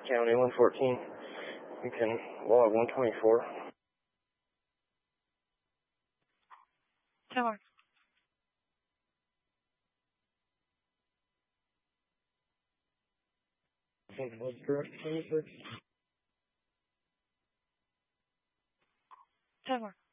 County 114. You can log 124. 10 more. Was correct, 10 more.